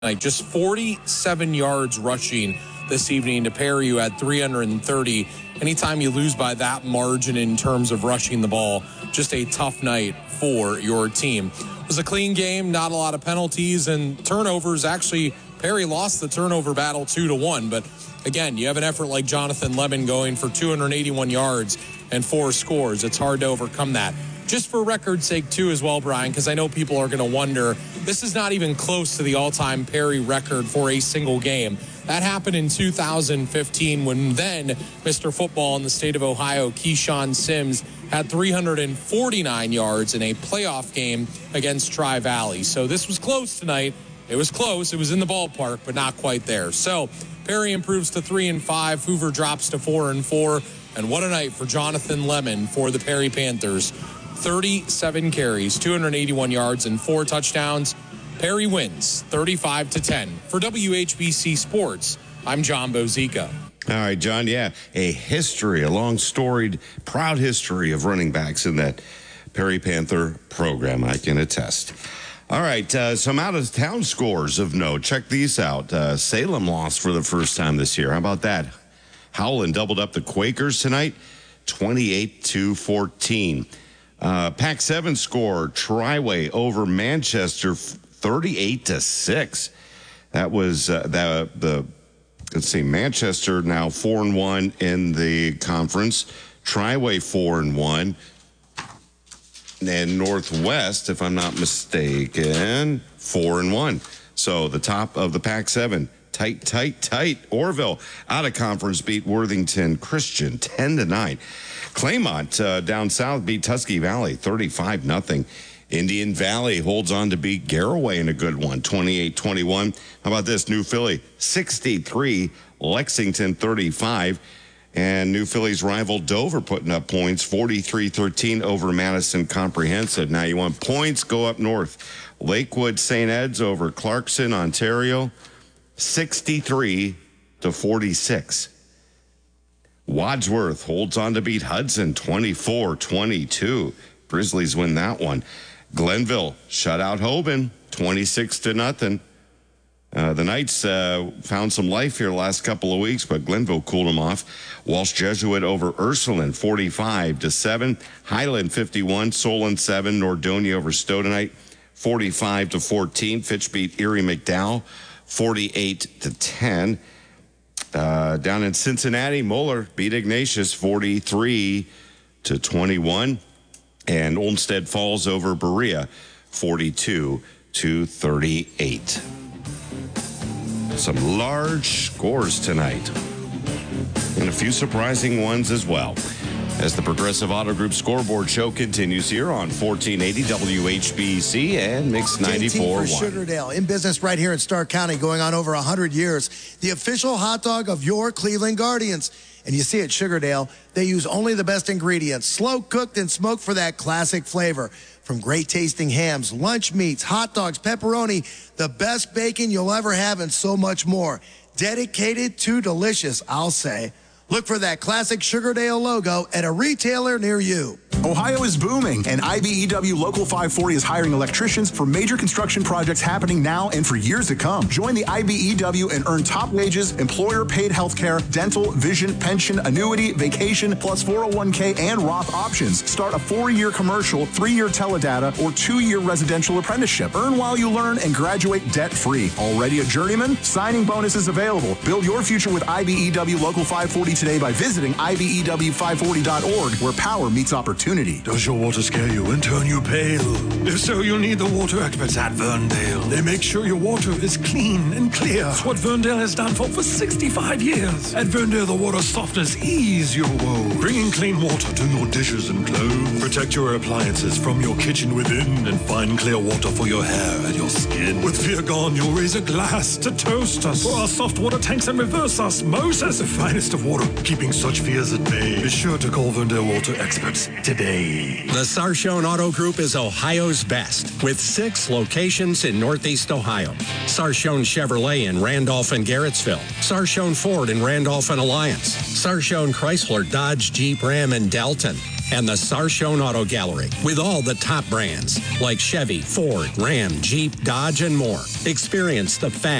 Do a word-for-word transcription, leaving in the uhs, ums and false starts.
Like just forty-seven yards rushing this evening to Perry, who had three hundred thirty. Anytime you lose by that margin in terms of rushing the ball, just a tough night for your team. It was a clean game, not a lot of penalties and turnovers. Actually, Perry lost the turnover battle two to one. But again, you have an effort like Jonathan Lemon going for two hundred eighty-one yards and four scores. It's hard to overcome that. Just for record's sake, too, as well, Brian, because I know people are going to wonder, this is not even close to the all-time Perry record for a single game. That happened in two thousand fifteen when then Mister Football in the state of Ohio, Keyshawn Sims, had three hundred forty-nine yards in a playoff game against Tri-Valley. So this was close tonight. It was close. It was in the ballpark, but not quite there. So Perry improves to three and five. Hoover drops to four and four. And what a night for Jonathan Lemon for the Perry Panthers. thirty-seven carries, two hundred eighty-one yards, and four touchdowns. Perry wins thirty-five to ten. For W H B C Sports, I'm John Bozica. All right, John, yeah, a history, a long storied, proud history of running backs in that Perry Panther program, I can attest. All right, uh, some out-of-town scores of note. Check these out. Uh, Salem lost for the first time this year. How about that? Howland doubled up the Quakers tonight, twenty-eight to fourteen. Uh, Pac seven score, Triway over Manchester, thirty-eight to six. That was uh, the, the, let's see, Manchester now four and one in the conference. Triway four and one. And Northwest, if I'm not mistaken, four and one. So the top of the Pac seven. Tight, tight, tight. Orville out of conference beat Worthington Christian ten to nine. Claymont uh, down south beat Tusky Valley thirty-five nothing. Indian Valley holds on to beat Garraway in a good one, twenty-eight twenty-one. How about this? New Philly sixty-three, Lexington thirty-five. And New Philly's rival Dover putting up points, forty-three thirteen over Madison Comprehensive. Now you want points, go up north. Lakewood Saint Ed's over Clarkson, Ontario, sixty-three to forty-six. Wadsworth holds on to beat Hudson twenty-four twenty-two. Grizzlies win that one. Glenville shut out Hoban twenty-six to nothing. Uh, the Knights uh, found some life here the last couple of weeks, but Glenville cooled them off. Walsh Jesuit over Ursuline forty-five to seven. Highland fifty-one, Solon seven. Nordonia over Stoudenite forty-five to fourteen. Fitch beat Erie McDowell forty-eight to ten. Uh, down in Cincinnati, Moeller beat Ignatius forty-three to twenty-one. And Olmsted Falls over Berea forty-two to thirty-eight. Some large scores tonight. And a few surprising ones as well. As the Progressive Auto Group scoreboard show continues here on fourteen eighty W H B C and Mix ninety-four point one. for Sugardale, in business right here in Stark County, going on over one hundred years. The official hot dog of your Cleveland Guardians. And you see at Sugardale, they use only the best ingredients, slow cooked and smoked for that classic flavor. From great tasting hams, lunch meats, hot dogs, pepperoni, the best bacon you'll ever have, and so much more. Dedicated to delicious, I'll say. Look for that classic Sugardale logo at a retailer near you. Ohio is booming, and I B E W Local five forty is hiring electricians for major construction projects happening now and for years to come. Join the I B E W and earn top wages, employer-paid health care, dental, vision, pension, annuity, vacation, plus four oh one k and Roth options. Start a four-year commercial, three-year teledata, or two-year residential apprenticeship. Earn while you learn and graduate debt-free. Already a journeyman? Signing bonuses available. Build your future with I B E W Local five forty today by visiting I B E W five forty dot org, where power meets opportunity. Does your water scare you and turn you pale? If so, you'll need the water experts at Verndale. They make sure your water is clean and clear. It's what Verndale has done for for sixty-five years. At Verndale, the water softeners ease your woe, bringing clean water to your dishes and clothes. Protect your appliances from your kitchen within and find clear water for your hair and your skin. With Virgon, you'll raise a glass to toast us. For our soft water tanks and reverse osmosis, the finest of water, keeping such fears at bay. Be sure to call Verndale Water Experts today. The Sarshone Auto Group is Ohio's best, with six locations in Northeast Ohio. Sarshone Chevrolet in Randolph and Garrettsville. Sarshone Ford in Randolph and Alliance. Sarshone Chrysler, Dodge, Jeep, Ram, and Dalton. and the Sarshone Auto Gallery with all the top brands like Chevy, Ford, Ram, Jeep, Dodge, and more. Experience the fast